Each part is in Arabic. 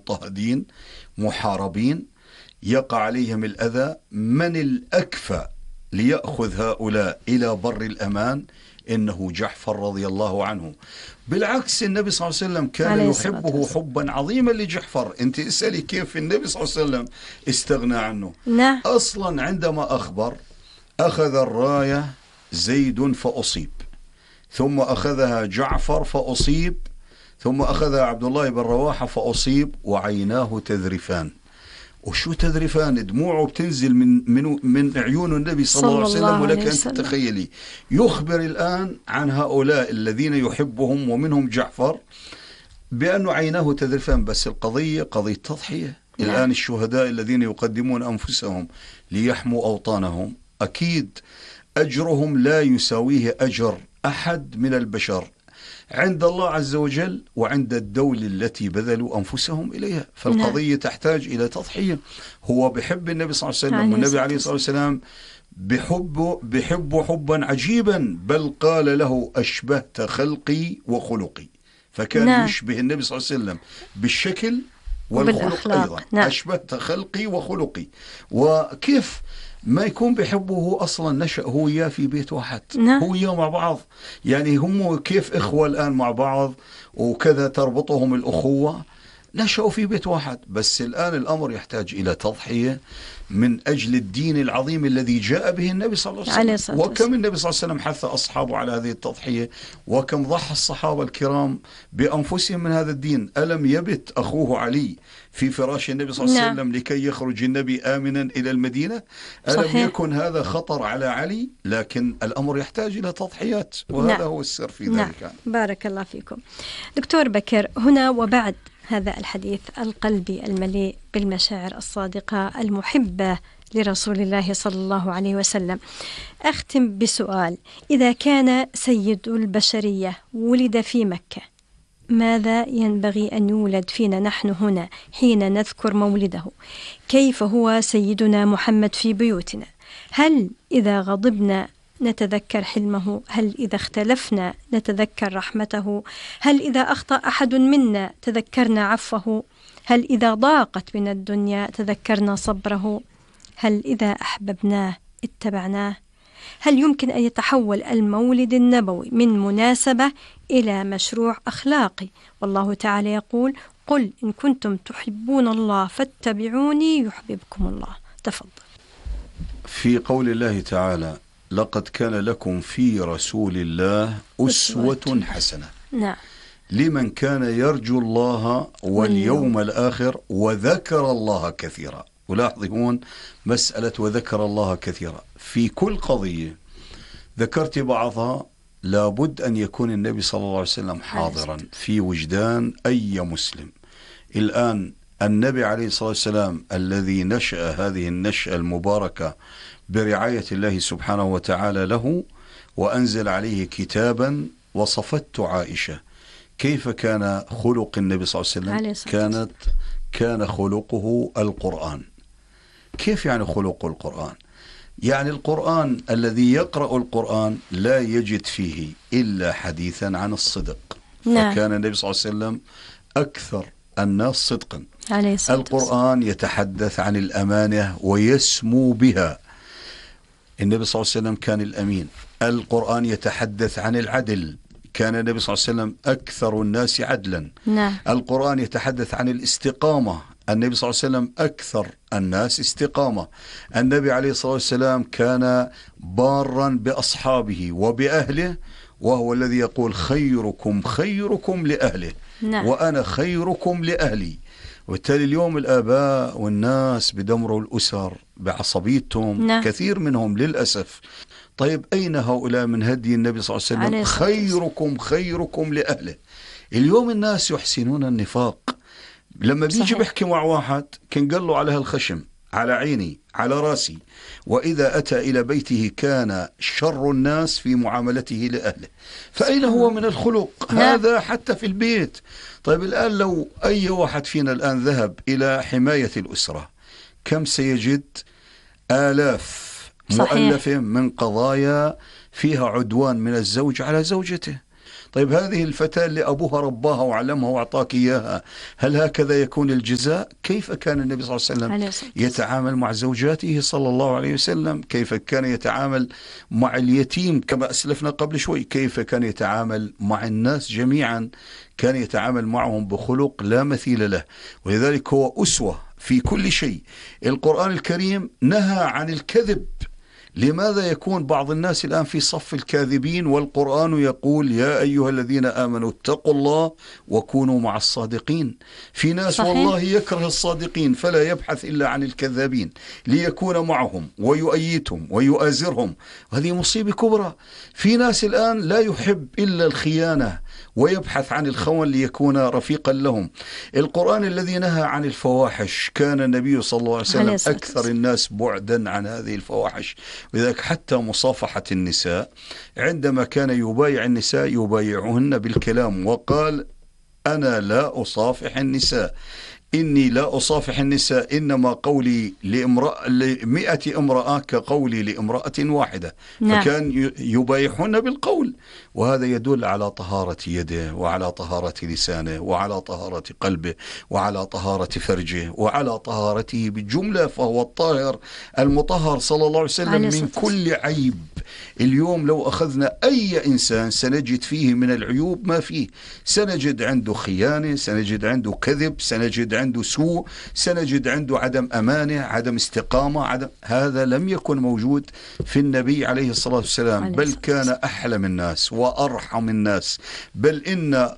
مضطهدين محاربين يقع عليهم الأذى. من الأكفى ليأخذ هؤلاء إلى بر الأمان؟ إنه جعفر رضي الله عنه. بالعكس النبي صلى الله عليه وسلم كان يحبه حبا عظيما لجعفر. أنت اسألي كيف النبي صلى الله عليه وسلم استغنى عنه. أصلا عندما أخذ الراية زيد فأصيب، ثم أخذها جعفر فأصيب، ثم أخذها عبد الله بن رواحة فأصيب، وعيناه تذرفان. وشو تذرفان؟ دموعه بتنزل من عيون النبي صلى الله عليه وسلم. ولك أن تتخيلي يخبر الآن عن هؤلاء الذين يحبهم ومنهم جعفر بأن عيناه تذرفان. بس القضية قضية تضحية. الآن الشهداء الذين يقدمون أنفسهم ليحموا أوطانهم أكيد أجرهم لا يساويه أجر أحد من البشر عند الله عز وجل وعند الدولة التي بذلوا أنفسهم إليها. فالقضية تحتاج إلى تضحية. هو بحب النبي صلى الله عليه وسلم، والنبي عليه الصلاة والسلام بحبه حبا عجيبا، بل قال له أشبهت خلقي وخلقي. فكان يشبه النبي صلى الله عليه وسلم بالشكل والخلق أيضا. أشبهت خلقي وخلقي. وكيف ما يكون بحبه؟ هو أصلا نشأ هو وياه في بيت واحد، هو وياه مع بعض. يعني هم كيف إخوة الآن مع بعض وكذا تربطهم الأخوة، نشأوا في بيت واحد. بس الآن الأمر يحتاج إلى تضحية من أجل الدين العظيم الذي جاء به النبي صلى الله عليه وسلم. وكم النبي صلى الله عليه وسلم حث أصحابه على هذه التضحية، وكم ضحى الصحابة الكرام بأنفسهم من هذا الدين. ألم يبت أخوه علي في فراش النبي صلى الله عليه وسلم لكي يخرج النبي آمنا إلى المدينة؟ ألم يكن هذا خطر على علي؟ لكن الأمر يحتاج إلى تضحيات، وهذا هو السر في ذلك. بارك الله فيكم دكتور بكر. هنا وبعد هذا الحديث القلبي المليء بالمشاعر الصادقة المحبة لرسول الله صلى الله عليه وسلم، أختم بسؤال: إذا كان سيد البشرية ولد في مكة، ماذا ينبغي أن يولد فينا نحن هنا حين نذكر مولده؟ كيف هو سيدنا محمد في بيوتنا؟ هل إذا غضبنا نتذكر حلمه؟ هل إذا اختلفنا نتذكر رحمته؟ هل إذا أخطأ أحد منا تذكرنا عفوه؟ هل إذا ضاقت بنا الدنيا تذكرنا صبره؟ هل إذا أحببناه اتبعناه؟ هل يمكن أن يتحول المولد النبوي من مناسبة إلى مشروع أخلاقي؟ والله تعالى يقول: قل إن كنتم تحبون الله فاتبعوني يحببكم الله. تفضل. في قول الله تعالى: لقد كان لكم في رسول الله أسوة حسنة لمن كان يرجو الله واليوم الآخر وذكر الله كثيرا. ولاحظوا هون مسألة وذكر الله كثيرا. في كل قضية ذكرت بعضها لابد أن يكون النبي صلى الله عليه وسلم حاضرا في وجدان أي مسلم. الآن النبي عليه الصلاة والسلام الذي نشأ هذه النشأة المباركة برعاية الله سبحانه وتعالى له، وأنزل عليه كتابا، وصفت عائشة كيف كان خلق النبي صلى الله عليه وسلم. كان خلقه القرآن. كيف يعني خلق القرآن؟ يعني القرآن الذي يقرأ القرآن لا يجد فيه إلا حديثا عن الصدق. فكان النبي صلى الله عليه وسلم أكثر الناس صدقا. القرآن يتحدث عن الأمانة ويسمو بها. النبي صلى الله عليه وسلم كان الأمين. القرآن يتحدث عن العدل. كان النبي صلى الله عليه وسلم أكثر الناس عدلا. القرآن يتحدث عن الاستقامة. النبي صلى الله عليه وسلم أكثر الناس استقامة. النبي عليه الصلاة والسلام كان بارا بأصحابه وبأهله، وهو الذي يقول: خيركم خيركم لأهله وأنا خيركم لأهلي. وبالتالي اليوم الآباء والناس بدمروا الأسر بعصبيتهم، كثير منهم للأسف. طيب أين هؤلاء من هدي النبي صلى الله عليه وسلم؟ خيركم خيركم لأهله. اليوم الناس يحسنون النفاق. لما بيجي بيحكي مع واحد كان قال له على هالخشم، على عيني، على راسي، وإذا أتى إلى بيته كان شر الناس في معاملته لأهله. فأين هو من الخلق هذا حتى في البيت؟ طيب الآن لو أي واحد فينا الآن ذهب إلى حماية الأسرة، كم سيجد آلاف مؤلفة من قضايا فيها عدوان من الزوج على زوجته. طيب هذه الفتاة اللي أبوها رباها وعلمها وأعطاك إياها، هل هكذا يكون الجزاء؟ كيف كان النبي صلى الله عليه وسلم يتعامل مع زوجاته صلى الله عليه وسلم؟ كيف كان يتعامل مع اليتيم كما أسلفنا قبل شوي؟ كيف كان يتعامل مع الناس جميعا؟ كان يتعامل معهم بخلق لا مثيل له، ولذلك هو أسوة في كل شيء. القرآن الكريم نهى عن الكذب. لماذا يكون بعض الناس الآن في صف الكاذبين والقرآن يقول يا أيها الذين آمنوا اتقوا الله وكونوا مع الصادقين؟ في ناس صحيح. والله يكره الصادقين فلا يبحث إلا عن الكذابين ليكون معهم ويؤيتهم ويؤازرهم، وهذه مصيبة كبرى. في ناس الآن لا يحب إلا الخيانة ويبحث عن الخون ليكون رفيقا لهم. القرآن الذي نهى عن الفواحش، كان النبي صلى الله عليه وسلم أكثر الناس بعدا عن هذه الفواحش. لذلك حتى مصافحة النساء عندما كان يبايع النساء يبايعهن بالكلام، وقال أنا لا أصافح النساء، إني لا أصافح النساء، إنما قولي ل100 امرأة كقولي لامرأة واحدة. نعم. فكان يبايعهن بالقول، وهذا يدل على طهارة يده وعلى طهارة لسانه وعلى طهارة قلبه وعلى طهارة فرجه وعلى طهارته بالجملة، فهو الطاهر المطهر صلى الله عليه وسلم من كل عيب. اليوم لو أخذنا أي إنسان سنجد فيه من العيوب ما فيه، سنجد عنده خيانة، سنجد عنده كذب، سنجد عنده سوء، سنجد عنده عدم أمانة، عدم استقامة، هذا لم يكن موجود في النبي عليه الصلاة والسلام، بل كان أحلم الناس وأرحم الناس. بل إن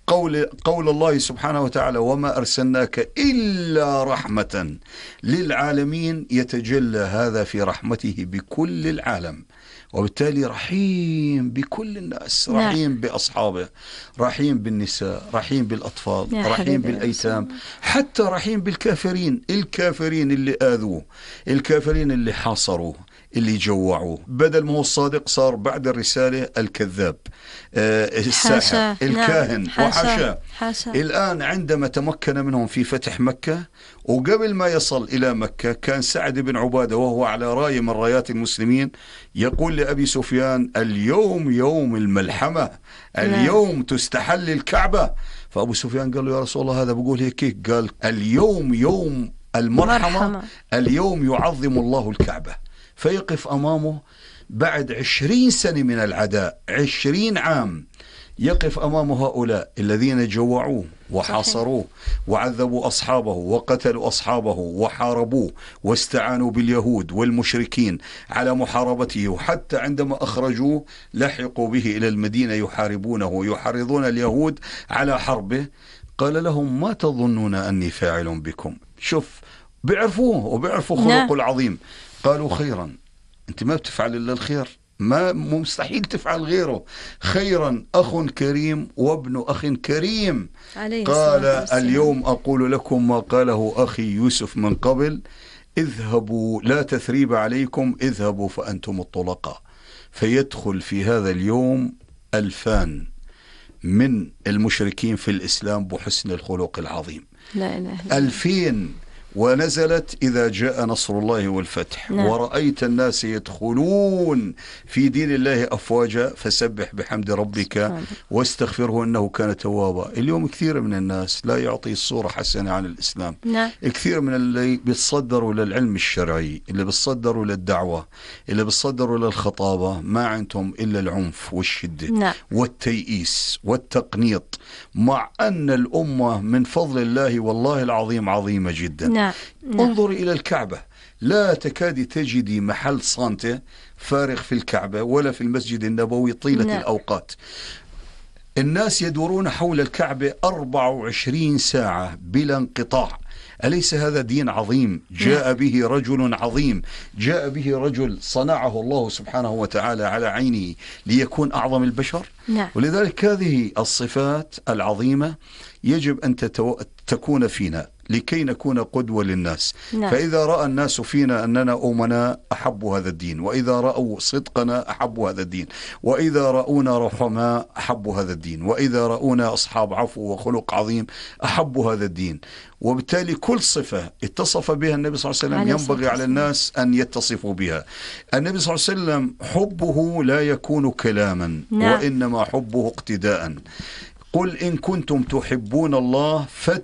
قول الله سبحانه وتعالى وما أرسلناك إلا رحمة للعالمين، يتجلى هذا في رحمته بكل العالم، وبالتالي رحيم بكل الناس، رحيم بأصحابه، رحيم بالنساء، رحيم بالأطفال، رحيم بالأيتام، حتى رحيم بالكافرين، الكافرين اللي آذوه، الكافرين اللي حاصروه، اللي جوعوه. بدل ما هو الصادق صار بعد الرسالة الكذاب، الساحر، الكاهن، وحاشا. الآن عندما تمكن منهم في فتح مكة، وقبل ما يصل إلى مكة كان سعد بن عبادة وهو على راية من رايات المسلمين يقول لأبي سفيان اليوم يوم الملحمة، اليوم تستحل الكعبة. فأبو سفيان قال له يا رسول الله هذا بقول هيك؟ قال اليوم يوم المرحمة، اليوم يعظم الله الكعبة. فيقف أمامه بعد 20 سنة من العداء، 20 عام يقف أمام هؤلاء الذين جوعوه وحاصروه وعذبوا أصحابه وقتلوا أصحابه وحاربوه واستعانوا باليهود والمشركين على محاربته، وحتى عندما أخرجوه لحقوا به إلى المدينة يحاربونه ويحرضون اليهود على حربه. قال لهم ما تظنون أني فاعل بكم؟ شوف، بيعرفوه وبيعرفوا خلقه العظيم. قالوا خيرا، أنت ما بتفعل إلا الخير، ما مستحيل تفعل غيره، خيرا أخ كريم وابن أخ كريم. قال اليوم أقول لكم ما قاله أخي يوسف من قبل، اذهبوا لا تثريب عليكم، اذهبوا فأنتم الطلقاء. فيدخل في هذا اليوم 2000 من المشركين في الإسلام بحسن الخلق العظيم. لا إله إلا 2000. ونزلت إذا جاء نصر الله والفتح ورأيت الناس يدخلون في دين الله أفواجا فسبح بحمد ربك واستغفره إنه كان توابا. اليوم كثير من الناس لا يعطي الصورة حسنة عن الإسلام. كثير من اللي بيتصدروا للعلم الشرعي، اللي بيتصدروا للدعوة، اللي بيتصدروا للخطابة، ما عندهم إلا العنف والشدة والتيئيس والتقنيط، مع أن الأمة من فضل الله والله العظيم عظيمة جدا. انظري إلى الكعبة، لا تكاد تجدي محل صانته فارغ في الكعبة ولا في المسجد النبوي طيلة الأوقات. الناس يدورون حول الكعبة 24 ساعة بلا انقطاع. أليس هذا دين عظيم جاء به رجل عظيم، جاء به رجل صنعه الله سبحانه وتعالى على عينه ليكون أعظم البشر؟ ولذلك هذه الصفات العظيمة يجب أن تكون فينا. لكي نكون قدوة للناس. نعم. فإذا رأى الناس فينا أننا أمناء أحبوا هذا الدين، وإذا رأوا صدقنا أحبوا هذا الدين، وإذا رأونا رحماء أحبوا هذا الدين، وإذا رأونا أصحاب عفو وخلق عظيم أحبوا هذا الدين. وبالتالي كل صفة اتصف بها النبي صلى الله عليه وسلم ينبغي على الناس أن يتصفوا بها. النبي صلى الله عليه وسلم حبه لا يكون كلاما، نعم. وإنما حبه اقتداء. قل إن كنتم تحبون الله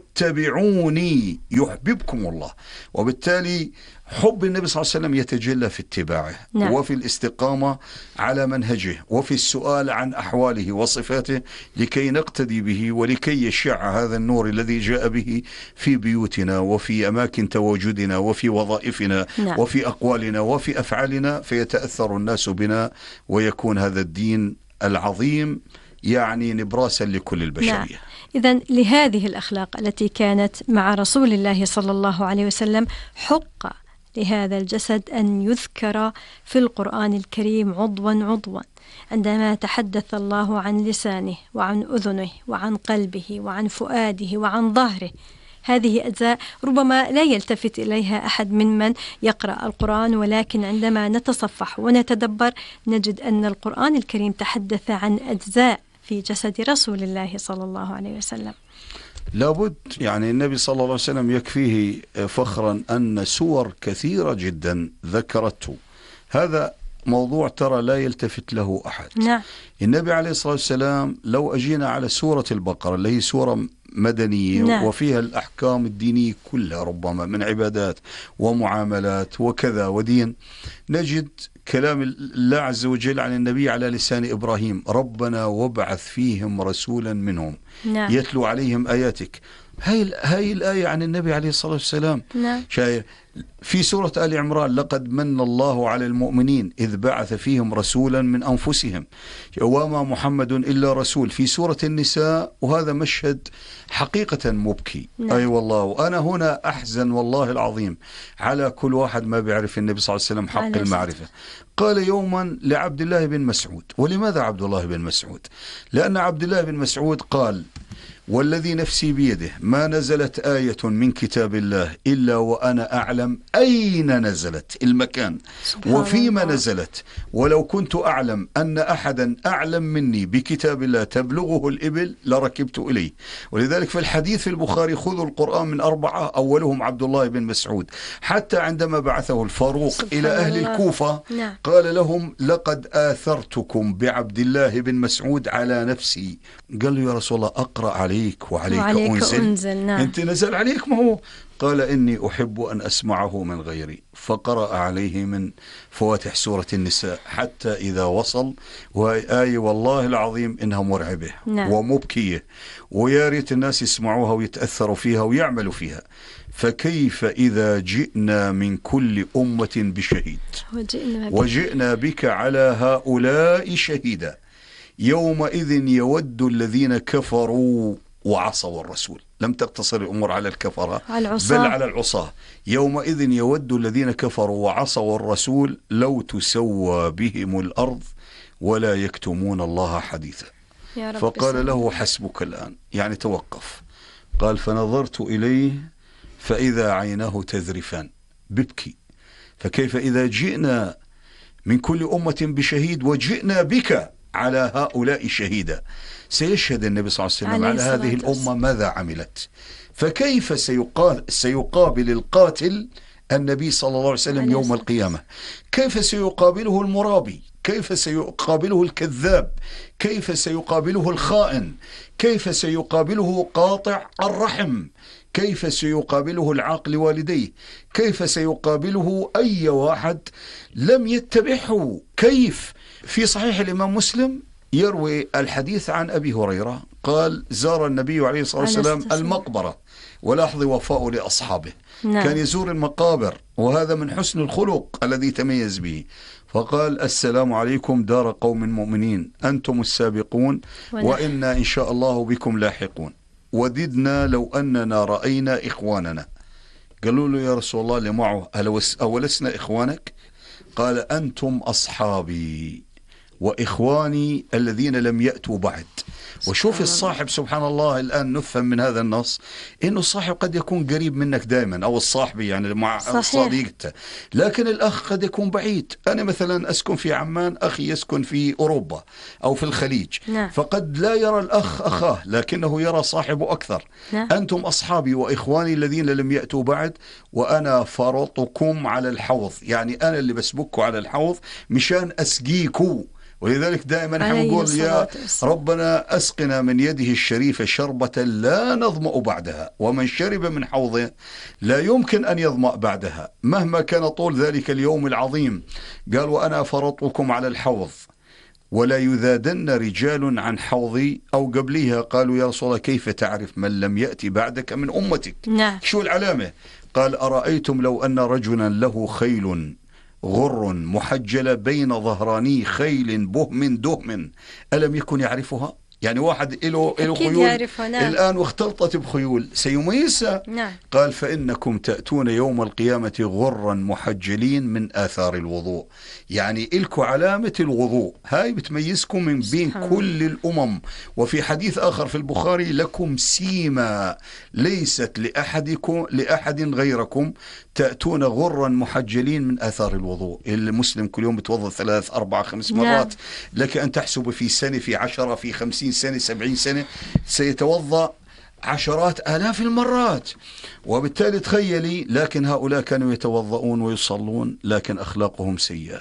فاتبعوني يحببكم الله. وبالتالي حب النبي صلى الله عليه وسلم يتجلى في اتباعه، نعم. وفي الاستقامة على منهجه، وفي السؤال عن أحواله وصفاته لكي نقتدي به، ولكي يشع هذا النور الذي جاء به في بيوتنا وفي أماكن تواجدنا وفي وظائفنا، نعم. وفي أقوالنا وفي أفعالنا، فيتأثر الناس بنا، ويكون هذا الدين العظيم يعني نبراسا لكل البشرية. نعم. إذن لهذه الأخلاق التي كانت مع رسول الله صلى الله عليه وسلم حق لهذا الجسد أن يذكر في القرآن الكريم عضوا عضوا، عندما تحدث الله عن لسانه وعن أذنه وعن قلبه وعن فؤاده وعن ظهره. هذه أجزاء ربما لا يلتفت إليها أحد ممن يقرأ القرآن، ولكن عندما نتصفح ونتدبر نجد أن القرآن الكريم تحدث عن أجزاء في جسد رسول الله صلى الله عليه وسلم. لابد يعني النبي صلى الله عليه وسلم يكفيه فخرا أن سور كثيرة جدا ذكرته. هذا موضوع ترى لا يلتفت له أحد. نعم. النبي عليه الصلاة والسلام لو أجينا على سورة البقرة اللي هي سورة مدنية، نعم. وفيها الأحكام الدينية كلها ربما من عبادات ومعاملات وكذا ودين، نجد كلام الله عز وجل عن النبي على لسان إبراهيم: ربنا وابعث فيهم رسولا منهم. نعم. يتلو عليهم آياتك. هاي الآية عن النبي عليه الصلاة والسلام. نعم. شايف في سورة آل عمران: لقد من الله على المؤمنين إذ بعث فيهم رسولا من أنفسهم وما محمد إلا رسول. في سورة النساء، وهذا مشهد حقيقة مبكي. نعم. أي والله، وأنا هنا أحزن والله العظيم على كل واحد ما بيعرف النبي صلى الله عليه وسلم حق المعرفة. قال يوما لعبد الله بن مسعود. ولماذا عبد الله بن مسعود؟ لأن عبد الله بن مسعود قال: والذي نفسي بيده ما نزلت آية من كتاب الله إلا وأنا أعلم أين نزلت، المكان وفيما نزلت، ولو كنت أعلم أن أحدا أعلم مني بكتاب الله تبلغه الإبل لركبت إليه. ولذلك في الحديث في البخاري: خذوا القرآن من 4 أولهم عبد الله بن مسعود. حتى عندما بعثه الفاروق إلى أهل الكوفة قال لهم: لقد آثرتكم بعبد الله بن مسعود على نفسي. قال له: يا رسول الله أقرأ عليك وعليك أنزل. نعم. أنت نزل عليك ما هو؟ قال: إني أحب أن أسمعه من غيري. فقرأ عليه من فواتح سورة النساء حتى إذا وصل، وآية والله العظيم إنها مرعبة. نعم. ومبكية، ويا ريت الناس يسمعوها ويتأثروا فيها ويعملوا فيها. فكيف إذا جئنا من كل أمة بشهيد وجئنا بك على هؤلاء شهيدا يومئذ يود الذين كفروا وعصوا الرسول. لم تقتصر الأمور على الكفرة بل على العصاة. يومئذ يود الذين كفروا وعصوا الرسول لو تسوى بهم الأرض ولا يكتمون الله حديثا. فقال له: حسبك الآن، يعني توقف. قال: فنظرت إليه فإذا عيناه تذرفان، ببكي. فكيف إذا جئنا من كل أمة بشهيد وجئنا بك على هؤلاء شهيدا؟ سيشهد النبي صلى الله عليه وسلم على هذه الأمة ماذا عملت. فكيف سيقابل القاتل النبي صلى الله عليه وسلم يوم القيامة؟ كيف سيقابله المرابي؟ كيف سيقابله الكذاب؟ كيف سيقابله الخائن؟ كيف سيقابله قاطع الرحم؟ كيف سيقابله العاق لوالديه؟ كيف سيقابله أي واحد لم يتبعه؟ كيف؟ في صحيح الإمام مسلم يروي الحديث عن أبي هريرة قال: زار النبي عليه الصلاة والسلام المقبرة، ولاحظ وفاء لأصحابه. نعم. كان يزور المقابر، وهذا من حسن الخلق الذي تميز به. فقال: السلام عليكم دار قوم مؤمنين، أنتم السابقون وإنا إن شاء الله بكم لاحقون، وددنا لو أننا رأينا إخواننا. قالوا له: يا رسول الله اللي معه أولسنا إخوانك؟ قال: أنتم أصحابي وإخواني الذين لم يأتوا بعد. وشوف الصاحب سبحان الله، الآن نفهم من هذا النص إنه الصاحب قد يكون قريب منك دائما، أو الصاحب يعني مع صديقته، لكن الأخ قد يكون بعيد. أنا مثلا أسكن في عمان، أخي يسكن في أوروبا أو في الخليج، فقد لا يرى الأخ أخاه لكنه يرى صاحبه أكثر. أنتم أصحابي وإخواني الذين لم يأتوا بعد، وأنا فرطكم على الحوض، يعني أنا اللي بسبكوا على الحوض مشان أسقيكوا. ولذلك دائما نحن نقول يا ربنا أسقنا من يده الشريفة شربة لا نظمأ بعدها، ومن شرب من حوضه لا يمكن أن يظمأ بعدها مهما كان طول ذلك اليوم العظيم. قال وأنا فرطكم على الحوض ولا يذادن رجال عن حوضي. أو قبلها قالوا يا رسول الله كيف تعرف من لم يأتي بعدك من أمتك؟ شو العلامة؟ قال أرأيتم لو أن رجلا له خيل غر محجلة بين ظهراني خيل بهم دهم ألم يكن يعرفها؟ يعني واحد له خيول الآن واختلطت بخيول سيميزها. قال فإنكم تأتون يوم القيامة غرا محجلين من آثار الوضوء، يعني إلكم علامة الوضوء، هاي بتميزكم من بين كل الأمم. وفي حديث آخر في البخاري لكم سيما ليست لأحد غيركم تأتون غرا محجلين من آثار الوضوء. المسلم كل يوم بتوضأ 3 4 5 مرات، لك أن تحسب في سنة، في 10، في 50 سنة، 70 سنة سيتوضأ عشرات آلاف المرات. وبالتالي تخيلي، لكن هؤلاء كانوا يتوضؤون ويصلون لكن أخلاقهم سيئة،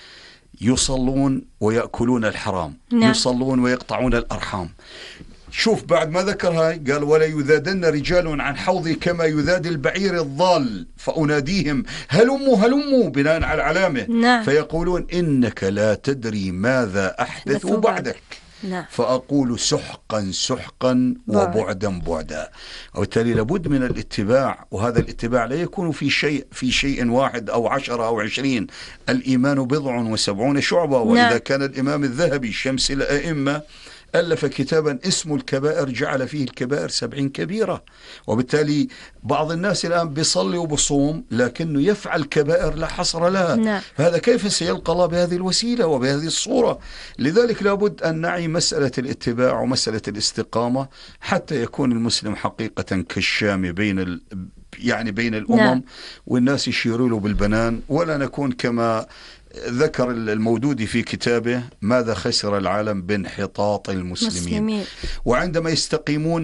يصلون ويأكلون الحرام، يصلون ويقطعون الأرحام. شوف بعد ما ذكر هاي قال ولا يذادن رجال عن حوضي كما يذاد البعير الضال فأناديهم هلموا بناء على العلامة. فيقولون إنك لا تدري ماذا أحدثوا بعدك. فأقول سحقا وبعدا. وبالتالي لابد من الاتباع، وهذا الاتباع لا يكون في شيء واحد أو 10 أو 20. الإيمان 70 شعبة. وإذا كان الإمام الذهبي شمس الأئمة ألف كتابا اسمه الكبائر، جعل فيه الكبائر 70 كبيرة. وبالتالي بعض الناس الآن بيصلي وبصوم لكنه يفعل كبائر لا حصر لها. فهذا كيف سيلقى الله بهذه الوسيلة وبهذه الصورة؟ لذلك لابد أن نعي مسألة الاتباع ومسألة الاستقامة حتى يكون المسلم حقيقة كالشام بين الأمم، والناس يشيروا له بالبنان، ولا نكون كما ذكر المودودي في كتابه ماذا خسر العالم بانحطاط المسلمين. وعندما يستقيمون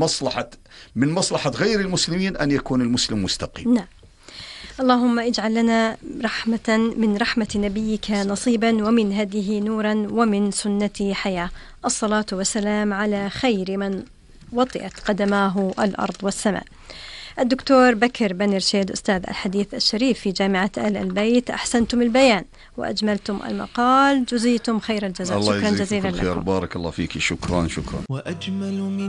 من مصلحة غير المسلمين أن يكون المسلم مستقيم. اللهم اجعل لنا من رحمة نبيك نصيبا، ومن هديه نورا، ومن سنته حياة. الصلاة والسلام على خير من وطئت قدماه الأرض والسماء. الدكتور بكر بن رشيد، أستاذ الحديث الشريف في جامعة آل البيت، أحسنتم البيان وأجملتم المقال، جزيتم خير الجزاء. شكرا جزيلا لكم. بارك الله فيك. شكرا.